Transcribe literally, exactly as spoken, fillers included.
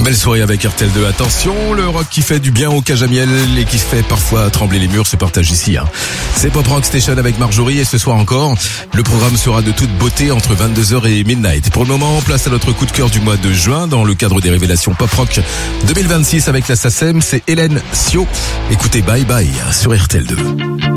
Belle soirée avec R T L deux. Attention, le rock qui fait du bien au Cajamiel et qui fait parfois trembler les murs se partage ici. Hein. C'est Pop Rock Station avec Marjorie et ce soir encore, le programme sera de toute beauté entre vingt-deux heures et midnight. Pour le moment, place à notre coup de cœur du mois de juin dans le cadre des révélations Pop Rock deux mille vingt-six avec la S A C E M. C'est Hélène Sio. Écoutez Bye Bye sur R T L deux.